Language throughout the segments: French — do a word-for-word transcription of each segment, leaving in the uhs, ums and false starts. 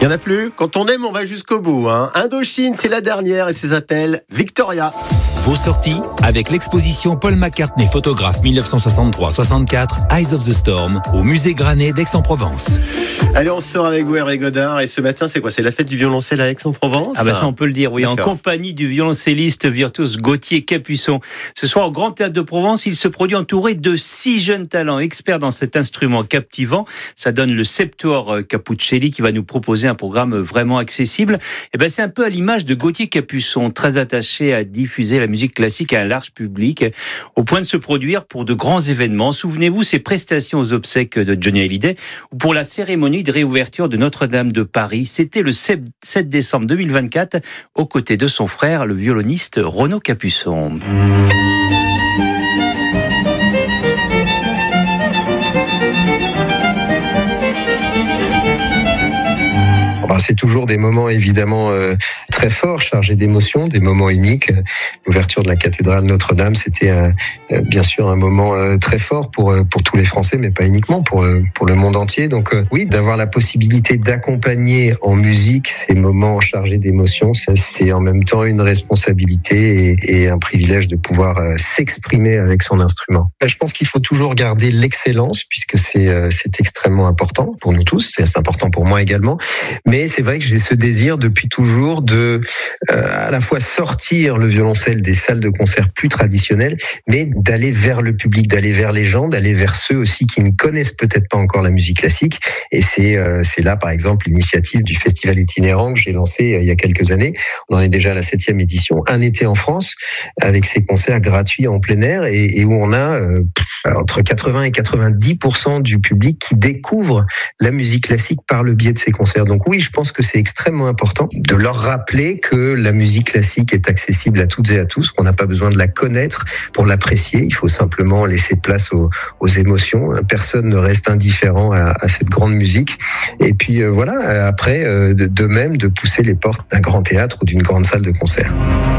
Il n'y en a plus. Quand on aime, on va jusqu'au bout. Hein. Indochine, c'est la dernière et ça s'appelle Victoria. Vos sorties avec l'exposition Paul McCartney, photographe dix-neuf cent soixante-trois soixante-quatre, Eyes of the Storm, au musée Granet d'Aix-en-Provence. Allez, on sort avec vous, Hervé Godard. Et ce matin, c'est quoi? C'est la fête du violoncelle à Aix-en-Provence? Ah bah ça, on peut le dire, oui. D'accord. En compagnie du violoncelliste virtuose Gauthier Capuçon. Ce soir, au Grand Théâtre de Provence, il se produit entouré de six jeunes talents experts dans cet instrument captivant. Ça donne le Septuor Capuccelli qui va nous proposer un programme vraiment accessible. Et ben, c'est un peu à l'image de Gauthier Capuçon, très attaché à diffuser la musique classique à un large public, au point de se produire pour de grands événements. Souvenez-vous, ces prestations aux obsèques de Johnny Hallyday ou pour la cérémonie de réouverture de Notre-Dame de Paris. C'était le sept décembre deux mille vingt-quatre, aux côtés de son frère, le violoniste Renaud Capuçon. C'est toujours des moments évidemment euh, très forts, chargés d'émotions, des moments uniques. L'ouverture de la cathédrale Notre-Dame, c'était euh, bien sûr un moment euh, très fort pour euh, pour tous les Français, mais pas uniquement, pour euh, pour le monde entier. Donc euh, oui, d'avoir la possibilité d'accompagner en musique ces moments chargés d'émotions, ça, c'est en même temps une responsabilité et, et un privilège de pouvoir euh, s'exprimer avec son instrument. Je pense qu'il faut toujours garder l'excellence, puisque c'est euh, c'est extrêmement important pour nous tous. C'est, c'est important pour moi également, mais c'est vrai que j'ai ce désir depuis toujours de euh, à la fois sortir le violoncelle des salles de concert plus traditionnelles, mais d'aller vers le public, d'aller vers les gens, d'aller vers ceux aussi qui ne connaissent peut-être pas encore la musique classique. Et c'est euh, c'est là, par exemple, l'initiative du festival itinérant que j'ai lancé euh, il y a quelques années. On en est déjà à la septième édition, un été en France, avec ces concerts gratuits en plein air et, et où on a euh, entre quatre-vingts et quatre-vingt-dix pour cent du public qui découvre la musique classique par le biais de ces concerts. Donc oui, je pense que c'est extrêmement important de leur rappeler que la musique classique est accessible à toutes et à tous, qu'on n'a pas besoin de la connaître pour l'apprécier. Il faut simplement laisser place aux, aux émotions. Personne ne reste indifférent à, à cette grande musique. Et puis euh, voilà, après, euh, de, de même, de pousser les portes d'un grand théâtre ou d'une grande salle de concert.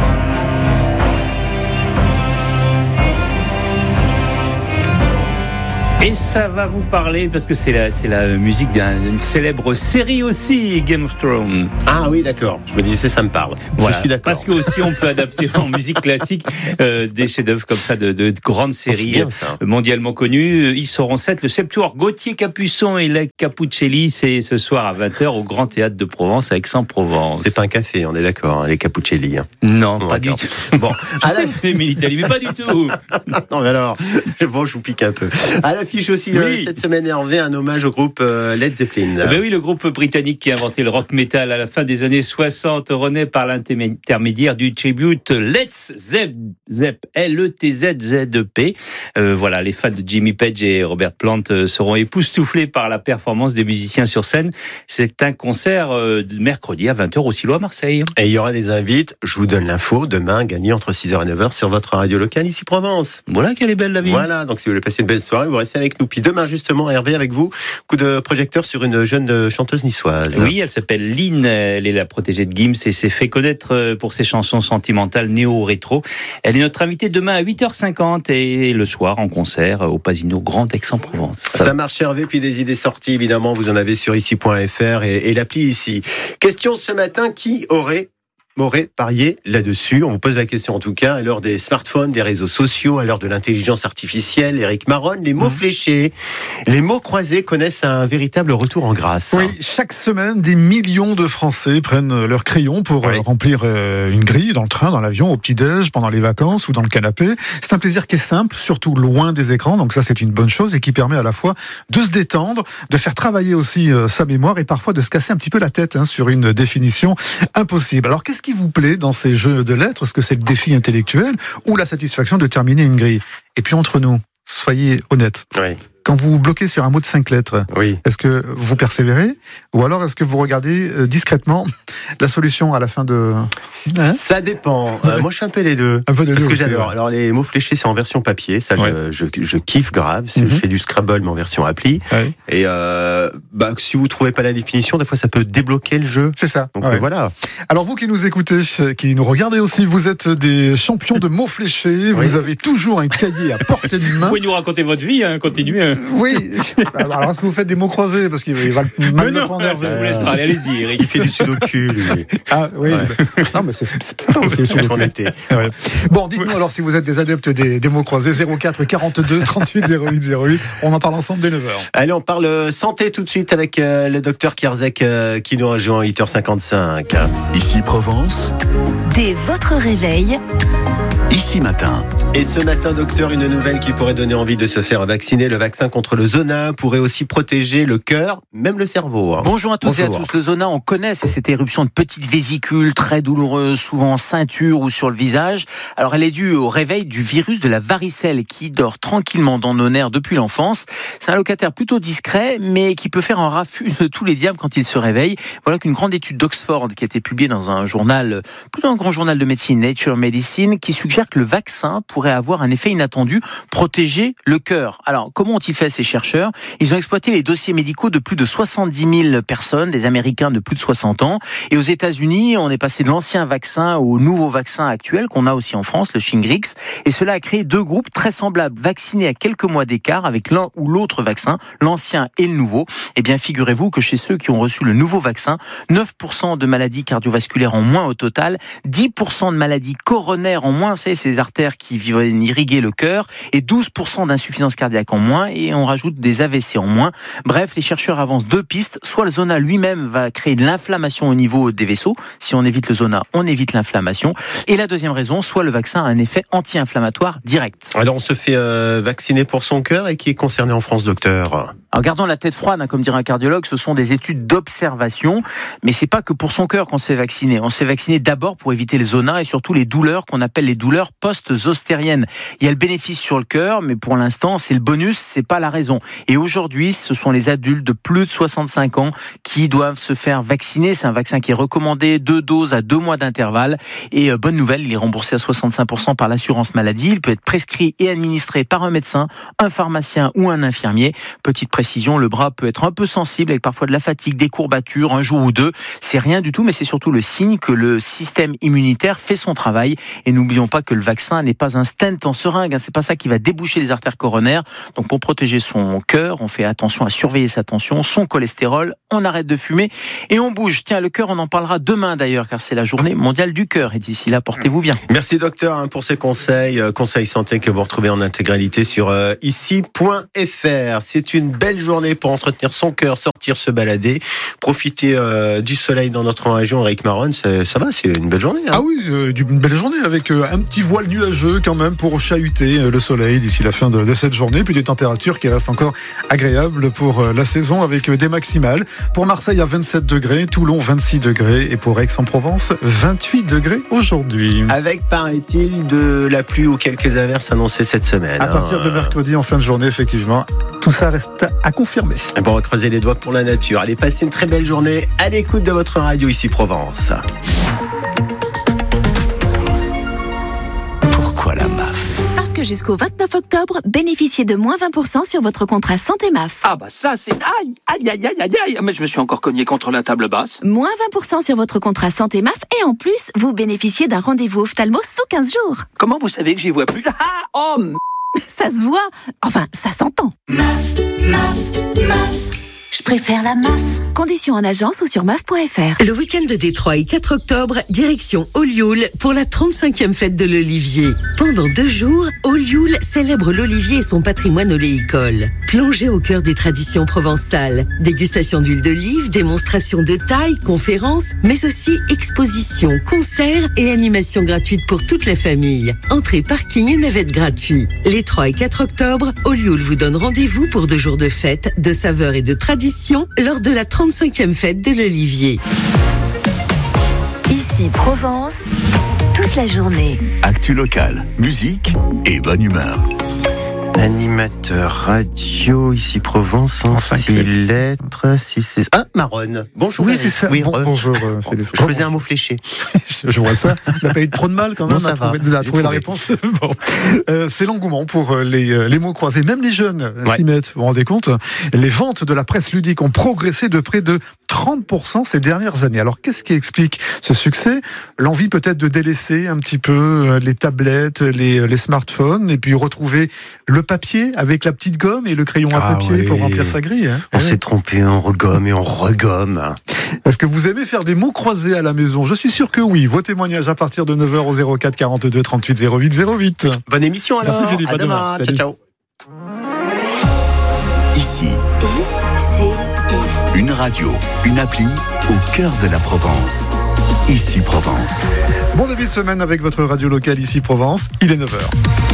Et ça va vous parler parce que c'est la, c'est la musique d'une célèbre série aussi, Game of Thrones. Ah oui, d'accord. Je me disais, ça me parle. Voilà, je suis d'accord. parce que aussi on peut adapter en musique classique euh, des chefs-d'œuvre comme ça de, de, de grandes séries bien, ça. mondialement connues. Ils seront sept. Le Septuor Gauthier Capuçon et la Capuccelli, c'est ce soir à vingt heures au Grand Théâtre de Provence à Aix-en-Provence. C'est pas un café, on est d'accord, hein, les Capuccelli. Hein. Non, bon, pas d'accord. du tout. Bon, je sais que vous aimez l'Italie, mais pas du tout. Non, mais alors, bon, je vous pique un peu. À l'affiche aussi, oui. euh, cette semaine, Hervé, un hommage au groupe euh, Led Zeppelin. Ben oui, le groupe britannique qui a inventé le rock metal à la fin des années soixante renaît par l'intermédiaire du tribute Let's Zep, Zep, L E T Z Z P. Euh, voilà, les fans de Jimmy Page et Robert Plant seront époustouflés par la performance des musiciens sur scène. C'est un concert euh, de mercredi à vingt heures au Silo à Marseille. Et il y aura des invites, je vous donne l'info, demain, gagné entre six heures et neuf heures sur votre radio locale ici Provence. Voilà qu'elle est belle la vie. Voilà, donc si vous voulez passer une belle soirée, vous restez avec nous. Puis demain, justement, Hervé, avec vous, coup de projecteur sur une jeune chanteuse niçoise. Oui, elle s'appelle Lynn, elle est la protégée de Gims et s'est fait connaître pour ses chansons sentimentales néo-rétro. Elle est notre invitée demain à huit heures cinquante et le soir en concert au Pasino Grand Aix-en-Provence. Ça, Ça marche, Hervé, puis des idées sorties, évidemment, vous en avez sur ici point f r et, et l'appli ici. Question ce matin, qui aurait M'aurait parié là-dessus. On vous pose la question en tout cas, à l'heure des smartphones, des réseaux sociaux, à l'heure de l'intelligence artificielle, Éric Maronne, les mots mmh. fléchés, les mots croisés connaissent un véritable retour en grâce. Oui, chaque semaine, des millions de Français prennent leur crayon pour oui. remplir une grille dans le train, dans l'avion, au petit-déj, pendant les vacances ou dans le canapé. C'est un plaisir qui est simple, surtout loin des écrans, donc ça c'est une bonne chose et qui permet à la fois de se détendre, de faire travailler aussi sa mémoire et parfois de se casser un petit peu la tête hein, sur une définition impossible. Alors qu'est-ce qui vous plaît dans ces jeux de lettres? Est-ce que c'est le défi intellectuel ou la satisfaction de terminer une grille? Et puis entre nous, soyez honnêtes. Oui. Quand vous vous bloquez sur un mot de cinq lettres, oui. est-ce que vous persévérez ou alors est-ce que vous regardez euh, discrètement la solution à la fin de... Hein ça dépend. Euh, moi, je suis un peu les deux. Un peu les deux. Parce que aussi, j'adore. ouais. Alors, les mots fléchés, c'est en version papier. Ça, ouais. je, je, je kiffe grave. Mm-hmm. Je fais du Scrabble, mais en version appli. Ouais. Et euh, bah, si vous trouvez pas la définition, des fois, ça peut débloquer le jeu. C'est ça. Donc ouais. euh, voilà. Alors, vous qui nous écoutez, qui nous regardez aussi, vous êtes des champions de mots fléchés. Oui. Vous avez toujours un cahier à portée de main. Vous pouvez nous raconter votre vie, hein, continuez. Oui. Alors, est-ce que vous faites des mots croisés? Parce qu'il va mal le prendre. Je vous laisse parler, allez-y, Eric. Il fait du sudoku, lui. Ah, oui. Ouais. Non, mais c'est, c'est, c'est pas aussi le sudoku. Ouais. Bon, dites-nous alors si vous êtes des adeptes des, des mots croisés. zéro quatre quarante-deux trente-huit zéro huit zéro huit. On en parle ensemble dès neuf heures. Allez, on parle santé tout de suite avec euh, le docteur Kierzek euh, qui nous rejoint à huit heures cinquante-cinq. Ici Provence. Dès votre réveil. Ici Matin. Et ce matin, docteur, une nouvelle qui pourrait donner envie de se faire vacciner. Le vaccin contre le zona pourrait aussi protéger le cœur, même le cerveau. Hein. Bonjour à toutes Bonjour. et à tous. Le zona, on connaît, c'est cette éruption de petites vésicules très douloureuses, souvent en ceinture ou sur le visage. Alors, elle est due au réveil du virus de la varicelle qui dort tranquillement dans nos nerfs depuis l'enfance. C'est un locataire plutôt discret, mais qui peut faire un raffut de tous les diables quand il se réveille. Voilà qu'une grande étude d'Oxford qui a été publiée dans un journal, plutôt un grand journal de médecine, Nature Medicine, qui suggère que le vaccin pourrait avoir un effet inattendu, protéger le cœur. Alors, comment ont-ils fait ces chercheurs? Ils ont exploité les dossiers médicaux de plus de soixante-dix mille personnes, des Américains de plus de soixante ans. Et aux États-Unis, on est passé de l'ancien vaccin au nouveau vaccin actuel qu'on a aussi en France, le Shingrix. Et cela a créé deux groupes très semblables, vaccinés à quelques mois d'écart avec l'un ou l'autre vaccin, l'ancien et le nouveau. Eh bien, figurez-vous que chez ceux qui ont reçu le nouveau vaccin, neuf pour cent de maladies cardiovasculaires en moins au total, dix pour cent de maladies coronaires en moins, vous savez, ces artères qui viennent irriguer le cœur, et douze pour cent d'insuffisance cardiaque en moins, et on rajoute des A V C en moins. Bref, les chercheurs avancent deux pistes. Soit le zona lui-même va créer de l'inflammation au niveau des vaisseaux. Si on évite le zona, on évite l'inflammation. Et la deuxième raison, soit le vaccin a un effet anti-inflammatoire direct. Alors, on se fait euh, vacciner pour son cœur, et qui est concerné en France, docteur? Alors, gardons la tête froide, hein, comme dirait un cardiologue, ce sont des études d'observation, mais c'est pas que pour son cœur qu'on se fait vacciner. On se fait vacciner d'abord pour éviter le zona et surtout les douleurs qu'on appelle les douleurs post-zostériennes. Il y a le bénéfice sur le cœur, mais pour l'instant, c'est le bonus, c'est pas la raison. Et aujourd'hui, ce sont les adultes de plus de soixante-cinq ans qui doivent se faire vacciner. C'est un vaccin qui est recommandé, deux doses à deux mois d'intervalle. Et euh, bonne nouvelle, il est remboursé à soixante-cinq pour cent par l'assurance maladie. Il peut être prescrit et administré par un médecin, un pharmacien ou un infirmier. Petite précision, le bras peut être un peu sensible avec parfois de la fatigue, des courbatures, un jour ou deux. C'est rien du tout, mais c'est surtout le signe que le système immunitaire fait son travail. Et n'oublions pas que le vaccin n'est pas un stent en seringue, hein. C'est pas ça qui va déboucher les artères coronaires. Donc pour protéger son cœur, on fait attention à surveiller sa tension, son cholestérol, on arrête de fumer et on bouge. Tiens, le cœur, on en parlera demain d'ailleurs, car c'est la journée mondiale du cœur. Et d'ici là, portez-vous bien. Merci docteur pour ces conseils, euh, conseils santé que vous retrouvez en intégralité sur euh, ici point f r. C'est une belle journée pour entretenir son cœur, sortir, se balader, profiter euh, du soleil dans notre région. Eric Maron, ça, ça va, c'est une belle journée. Hein. Ah oui, euh, une belle journée avec euh, un petit voile nuageux quand même pour chahuter euh, le soleil d'ici la fin de, de cette journée, puis des températures qui restent encore agréables pour euh, la saison avec euh, des maximales. Pour Marseille à vingt-sept degrés, Toulon vingt-six degrés et pour Aix-en-Provence vingt-huit degrés aujourd'hui. Avec, paraît-il, de la pluie ou quelques averses annoncées cette semaine. À partir de mercredi en fin de journée, effectivement, tout ça reste à confirmer. Bon, on va croiser les doigts pour la nature. Allez, passez une très belle journée à l'écoute de votre radio ici Provence. Pourquoi la M A F? Parce que jusqu'au vingt-neuf octobre, bénéficiez de moins vingt pour cent sur votre contrat santé M A F. Ah bah ça c'est... Aïe, aïe, aïe, aïe, aïe, aïe. Mais je me suis encore cogné contre la table basse. Moins vingt pour cent sur votre contrat santé M A F et en plus, vous bénéficiez d'un rendez-vous ophtalmo sous quinze jours. Comment vous savez que j'y vois plus? Ah, oh, m... Ça se voit. Enfin, ça s'entend. M A F, M A F, M A F. Je préfère la M A F. Conditions en agence ou sur M A F point F R. Le week-end des trois et quatre octobre, direction Olioul pour la trente-cinquième fête de l'Olivier. Pendant deux jours, Olioul célèbre l'Olivier et son patrimoine oléicole. Plongez au cœur des traditions provençales. Dégustation d'huile d'olive, démonstration de taille, conférences, mais aussi expositions, concerts et animations gratuites pour toute la famille. Entrée, parking et navette gratuits. Les trois et quatre octobre, Olioul vous donne rendez-vous pour deux jours de fête, de saveurs et de traditions lors de la trente-cinquième fête de l'Olivier. Ici Provence, toute la journée. Actu locale, musique et bonne humeur. Animateur radio ici Provence en six lettres. six, six... Ah, Maron. Bonjour. Oui, c'est ça. Oui, bon, re... bonjour. Euh, Philippe. Je faisais un mot fléché. Je vois ça. Il n'a pas eu trop de mal quand même non, ça à va. trouver, à trouver la réponse. Bon. Euh, c'est l'engouement pour les, les mots croisés. Même les jeunes ouais. s'y mettent. Vous vous rendez compte? Les ventes de la presse ludique ont progressé de près de trente pour cent ces dernières années. Alors qu'est-ce qui explique ce succès ? L'envie peut-être de délaisser un petit peu les tablettes, les, les smartphones, et puis retrouver le papier avec la petite gomme et le crayon à Ah papier oui. pour remplir sa grille. Hein. On Ouais. s'est trompé, on regomme et on regomme. Est-ce que vous aimez faire des mots croisés à la maison ? Je suis sûr que oui. Vos témoignages à partir de neuf heures au zéro quatre quarante-deux trente-huit zéro huit zéro huit. Bonne émission alors. Merci Philippe, à à demain. demain. Ciao, Salut. ciao. Ici, c'est une radio, une appli au cœur de la Provence. Ici Provence. Bon début de semaine avec votre radio locale ici Provence. Il est neuf heures.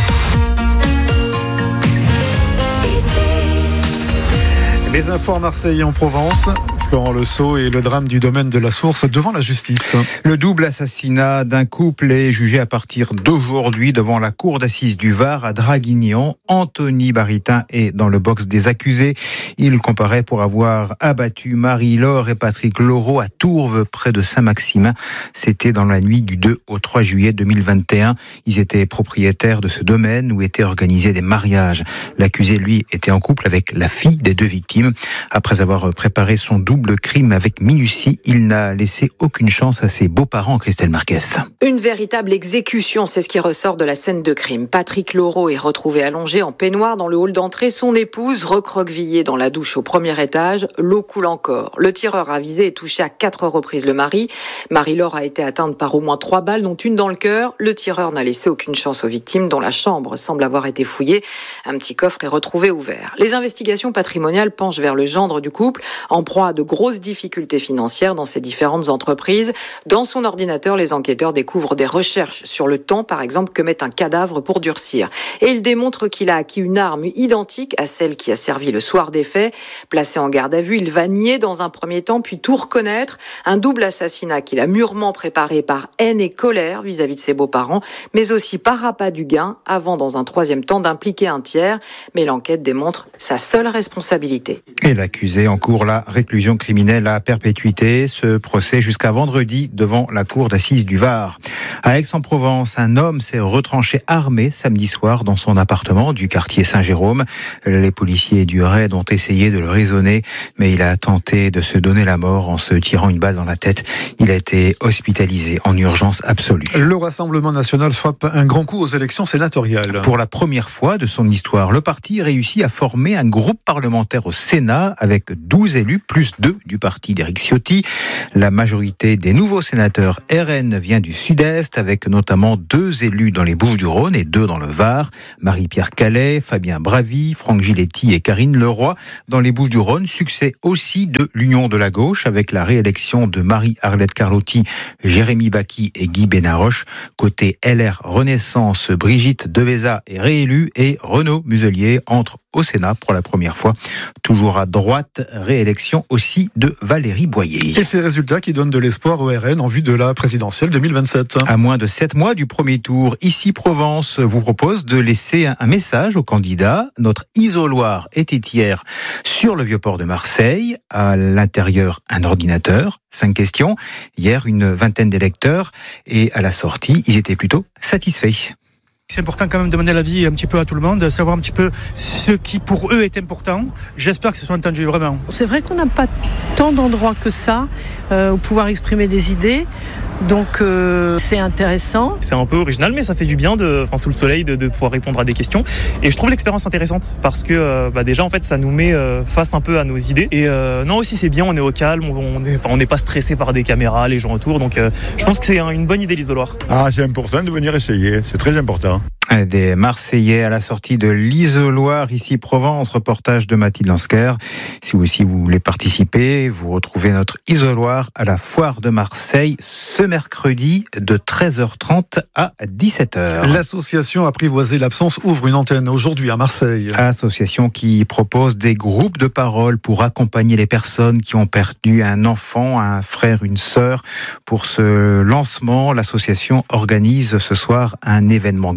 Les infos à Marseille et en Provence. Florent Le Sceau et le drame du domaine de la Source devant la justice. Le double assassinat d'un couple est jugé à partir d'aujourd'hui devant la cour d'assises du Var à Draguignan. Anthony Baritin est dans le box des accusés. Il comparaît pour avoir abattu Marie-Laure et Patrick Laureau à Tourves, près de Saint-Maximin. C'était dans la nuit du deux au trois juillet deux mille vingt et un. Ils étaient propriétaires de ce domaine où étaient organisés des mariages. L'accusé, lui, était en couple avec la fille des deux victimes. Après avoir préparé son double crime avec minutie, il n'a laissé aucune chance à ses beaux-parents, Christelle Marquez. Une véritable exécution, c'est ce qui ressort de la scène de crime. Patrick Laureau est retrouvé allongé en peignoir dans le hall d'entrée. Son épouse, recroquevillée dans la douche au premier étage. L'eau coule encore. Le tireur a visé et touché à quatre reprises le mari. Marie-Laure a été atteinte par au moins trois balles, dont une dans le cœur. Le tireur n'a laissé aucune chance aux victimes, dont la chambre semble avoir été fouillée. Un petit coffre est retrouvé ouvert. Les investigations patrimoniales penchent vers le gendre du couple, en proie à de grosses difficultés financières dans ses différentes entreprises. Dans son ordinateur, les enquêteurs découvrent des recherches sur le temps, par exemple, que met un cadavre pour durcir. Et ils démontrent qu'il a acquis une arme identique à celle qui a servi le soir des faits. Placé en garde à vue, il va nier dans un premier temps, puis tout reconnaître. Un double assassinat qu'il a mûrement préparé par haine et colère vis-à-vis de ses beaux-parents, mais aussi par appât du gain, avant dans un troisième temps d'impliquer un tiers. Mais l'enquête démontre sa seule responsabilité. Et l'accusé encourt la réclusion criminelle à perpétuité. Ce procès jusqu'à vendredi devant la cour d'assises du Var. À Aix-en-Provence, un homme s'est retranché armé samedi soir dans son appartement du quartier Saint-Jérôme. Les policiers du raid ont essayé de le raisonner, mais il a tenté de se donner la mort en se tirant une balle dans la tête. Il a été hospitalisé en urgence absolue. Le Rassemblement national frappe un grand coup aux élections sénatoriales. Pour la première fois de son histoire, le parti réussit à former un groupe parlementaire au Sénat avec douze élus, plus deux du parti d'Éric Ciotti. La majorité des nouveaux sénateurs R N vient du Sud-Est, avec notamment deux élus dans les Bouches-du-Rhône et deux dans le Var. Marie-Pierre Calais, Fabien Bravy, Franck Giletti et Karine Leroy. Dans les Bouches-du-Rhône, succès aussi de l'Union de la gauche, avec la réélection de Marie-Arlette Carlotti, Jérémy Bacchi et Guy Benaroche. Côté L R Renaissance, Brigitte Deveza est réélue et Renaud Muselier entre au Sénat pour la première fois. Toujours à droite, réélection aussi de Valérie Boyer. Et ces résultats qui donnent de l'espoir au R N en vue de la présidentielle deux mille vingt-sept. À moins de sept mois du premier tour, ici Provence vous propose de laisser un message aux candidats. Notre isoloir était hier sur le Vieux-Port de Marseille. À l'intérieur, un ordinateur. Cinq questions. Hier, une vingtaine d'électeurs. Et à la sortie, ils étaient plutôt satisfaits. C'est important quand même de demander l'avis un petit peu à tout le monde, savoir un petit peu ce qui pour eux est important. J'espère que ce soit entendu vraiment. C'est vrai qu'on n'a pas tant d'endroits que ça euh, où pouvoir exprimer des idées. Donc euh, c'est intéressant. C'est un peu original, mais ça fait du bien de, enfin, sous le soleil de, de pouvoir répondre à des questions. Et je trouve l'expérience intéressante parce que euh, bah, déjà en fait ça nous met euh, face un peu à nos idées. Et euh, non aussi c'est bien, on est au calme, on n'est enfin, on n'est pas stressé par des caméras, les gens autour. Donc euh, je pense que c'est une bonne idée l'isoloir. Ah c'est important de venir essayer, c'est très important. Des Marseillais à la sortie de l'isoloir, ici Provence, reportage de Mathilde Lansker. Si vous aussi vous voulez participer, vous retrouvez notre isoloir à la Foire de Marseille ce mercredi de treize heures trente à dix-sept heures. L'association Apprivoiser l'absence ouvre une antenne aujourd'hui à Marseille. Association qui propose des groupes de parole pour accompagner les personnes qui ont perdu un enfant, un frère, une sœur. Pour ce lancement, l'association organise ce soir un événement gratuit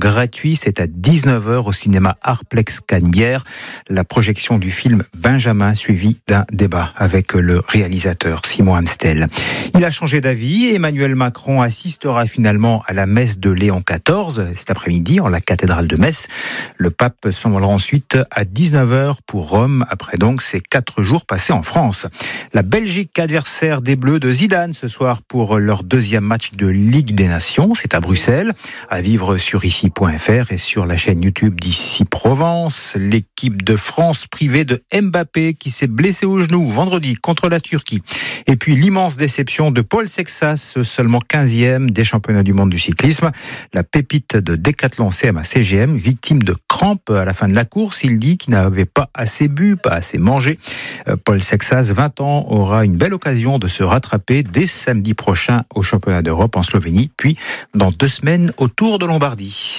gratuit. C'est à dix-neuf heures au cinéma Arplex Canebière. La projection du film Benjamin, suivi d'un débat avec le réalisateur Simon Amstel. Il a changé d'avis. Emmanuel Macron assistera finalement à la messe de Léon quatorze cet après-midi en la cathédrale de Metz. Le pape s'envolera ensuite à dix-neuf heures pour Rome, après donc ces quatre jours passés en France. La Belgique, adversaire des Bleus de Zidane ce soir pour leur deuxième match de Ligue des Nations. C'est à Bruxelles, à vivre sur ici point f r et sur la chaîne YouTube d'Ici Provence. L'équipe de France privée de Mbappé qui s'est blessé au genou vendredi contre la Turquie. Et puis l'immense déception de Paul Sexas, seulement quinzième des championnats du monde du cyclisme. La pépite de Décathlon C M A C G M, victime de crampes à la fin de la course. Il dit qu'il n'avait pas assez bu, pas assez mangé. Paul Sexas, vingt ans, aura une belle occasion de se rattraper dès samedi prochain au championnat d'Europe en Slovénie, puis dans deux semaines au Tour de Lombardie.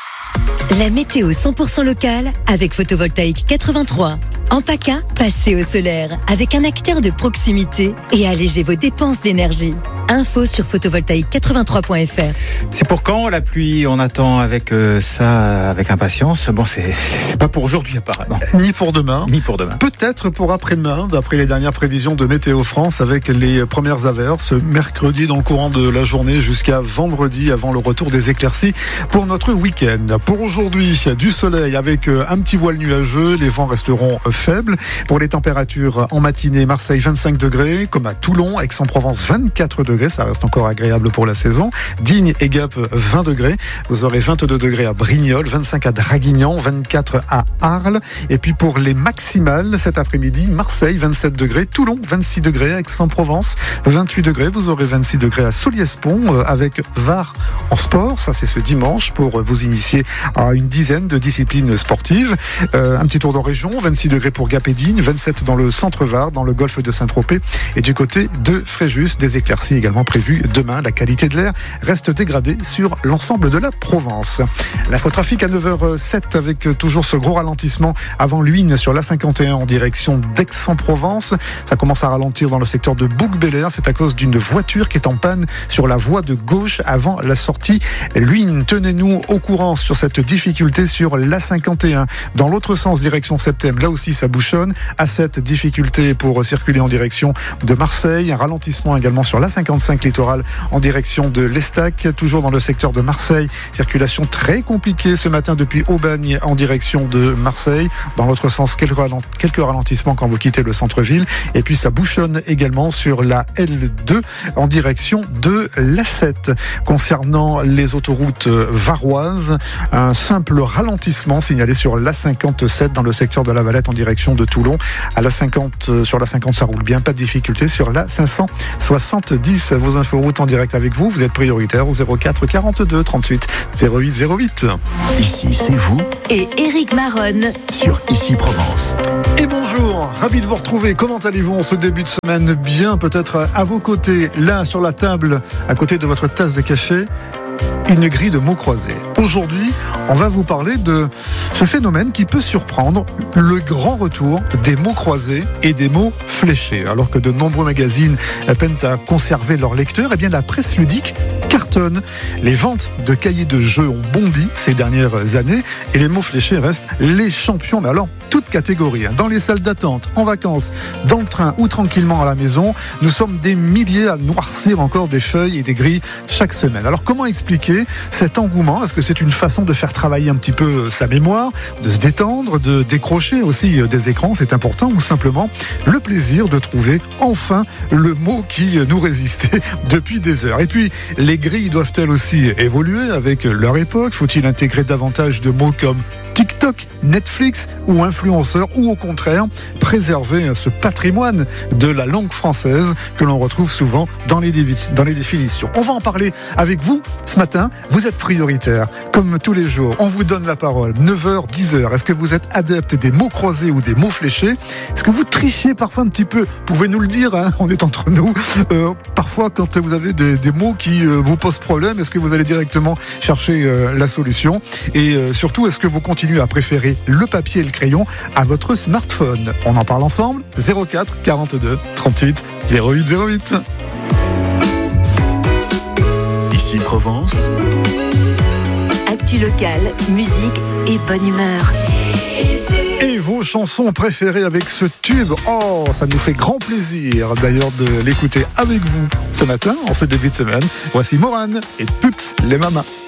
La météo cent pour cent locale avec Photovoltaïque quatre-vingt-trois. En PACA, passez au solaire avec un acteur de proximité et allégez vos dépenses d'énergie. Info sur photovoltaïque quatre-vingt-trois point f r. C'est pour quand la pluie? On attend avec euh, ça avec impatience. Bon, c'est, c'est pas pour aujourd'hui apparemment. Ni pour demain. Ni pour demain. Peut-être pour après-demain, d'après les dernières prévisions de Météo France, avec les premières averses mercredi dans le courant de la journée jusqu'à vendredi avant le retour des éclaircies pour notre week-end. Pour aujourd'hui, du soleil avec un petit voile nuageux. Les vents resteront faibles. Pour les températures en matinée, Marseille vingt-cinq degrés, comme à Toulon, Aix-en-Provence vingt-quatre degrés. Ça reste encore agréable pour la saison. Digne et Gap vingt degrés. Vous aurez vingt-deux degrés à Brignoles, vingt-cinq à Draguignan, vingt-quatre à Arles. Et puis pour les maximales cet après-midi, Marseille vingt-sept degrés, Toulon vingt-six degrés, Aix-en-Provence vingt-huit degrés. Vous aurez vingt-six degrés à Soliespont avec Var en sport. Ça c'est ce dimanche pour vous initier à une dizaine de disciplines sportives. Euh, un petit tour de région, vingt-six degrés pour Gap et Digne, vingt-sept dans le centre Var, dans le golfe de Saint-Tropez. Et du côté de Fréjus, des éclaircies également prévues demain. La qualité de l'air reste dégradée sur l'ensemble de la Provence. L'infotrafic à neuf heures sept avec toujours ce gros ralentissement avant Luynes sur l'A cinquante et un en direction d'Aix-en-Provence. Ça commence à ralentir dans le secteur de Bouc-Bélair. C'est à cause d'une voiture qui est en panne sur la voie de gauche avant la sortie Luynes. Tenez-nous au courant sur cette difficulté sur l'A cinquante et un. Dans l'autre sens, direction Septem, là aussi ça bouchonne. A sept, difficulté pour circuler en direction de Marseille. Un ralentissement également sur l'A cinquante-cinq littoral en direction de l'Estac. Toujours dans le secteur de Marseille. Circulation très compliquée ce matin depuis Aubagne en direction de Marseille. Dans l'autre sens, quelques ralentissements quand vous quittez le centre-ville. Et puis ça bouchonne également sur la L deux en direction de l'A sept. Concernant les autoroutes varoises, un simple ralentissement signalé sur l'A cinquante-sept dans le secteur de la Valette en direction de Toulon. À la cinquante, sur la cinquante, ça roule bien, pas de difficulté. Sur la cinq cent soixante-dix, vos inforoutes en direct avec vous. Vous êtes prioritaire au zéro quatre quarante-deux trente-huit zéro huit zéro huit. Ici, c'est vous. Et Éric Maronne Sur Ici Provence. Et bonjour, ravi de vous retrouver. Comment allez-vous en ce début de semaine? Bien, peut-être à vos côtés, là sur la table, à côté de votre tasse de café, une grille de mots croisés. Aujourd'hui, on va vous parler de ce phénomène qui peut surprendre, le grand retour des mots croisés et des mots fléchés. Alors que de nombreux magazines peinent à conserver leurs lecteurs, eh bien la presse ludique cartonne. Les ventes de cahiers de jeux ont bondi ces dernières années et les mots fléchés restent les champions. Mais alors, toutes catégories, hein. Dans les salles d'attente, en vacances, dans le train ou tranquillement à la maison, nous sommes des milliers à noircir encore des feuilles et des grilles chaque semaine. Alors comment expliquer cet engouement? Est-ce que c'est une façon de faire travailler un petit peu sa mémoire, de se détendre, de décrocher aussi des écrans, c'est important, ou simplement le plaisir de trouver enfin le mot qui nous résistait depuis des heures? Et puis, les grilles doivent-elles aussi évoluer avec leur époque? Faut-il intégrer davantage de mots comme TikTok, Netflix ou influenceurs, ou au contraire préserver ce patrimoine de la langue française que l'on retrouve souvent dans les, dans les définitions? On va en parler avec vous ce matin. Vous êtes prioritaire, comme tous les jours. On vous donne la parole. neuf heures, dix heures. Est-ce que vous êtes adepte des mots croisés ou des mots fléchés? Est-ce que vous trichez parfois un petit peu? Vous pouvez nous le dire, hein, on est entre nous. Euh, parfois, quand vous avez des, des mots qui euh, vous posent problème, est-ce que vous allez directement chercher euh, la solution? Et euh, surtout, est-ce que vous continuez à préférer le papier et le crayon à votre smartphone? On en parle ensemble. zéro quatre quarante-deux trente-huit zéro huit zéro huit. Ici Provence. actu locale, musique et bonne humeur. Et vos chansons préférées avec ce tube, oh, ça nous fait grand plaisir d'ailleurs de l'écouter avec vous ce matin, en ce début de semaine. Voici Morane et toutes les mamas.